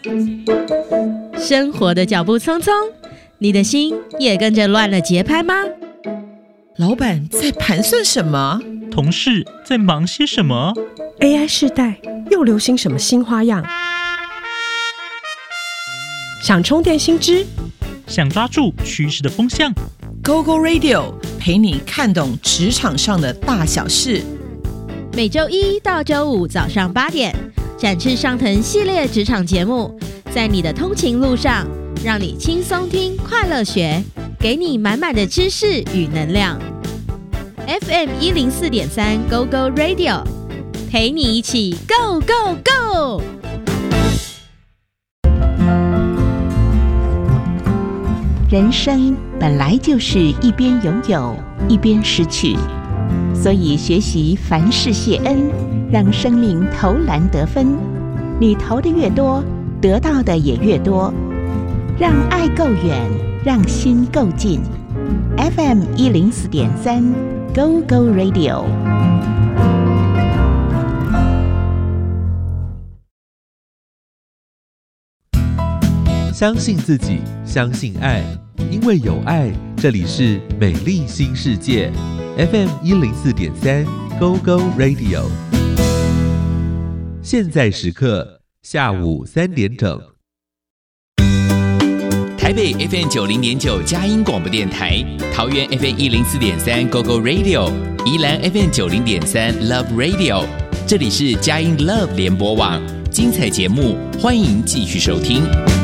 生活的脚步匆匆，你的心也跟着乱了节拍吗？ 老板在盘算什么？ 同事在忙些什么？ AI 世代又流行什么新花样？想充电新知， 想抓住趋势的风向， GoGo Radio 陪你看懂职场上的大小事。 每周一到周五早上8点，展翅上腾系列职场节目，在你的通勤路上，让你轻松听，快乐学，给你满满的知识与能量。FM 104.3 GoGo Radio， 陪你一起 Go Go Go！ 人生本来就是一边拥有，一边失去，所以学习凡事谢恩，让生命投篮得分。你投的越多，得到的也越多。让爱够远，让心够近。FM 104.3 Go Go Radio。 相信自己，相信爱，因为有爱，这里是美丽新世界 FM 104.3 Go Go Radio。 现在时刻下午3点整。 台北 FM 90.9佳音广播电台，桃园 FM 104.3 Go Go Radio， 宜兰 FM 90.3 Love Radio。 这里是佳音 Love 联播网，精彩节目欢迎继续收听。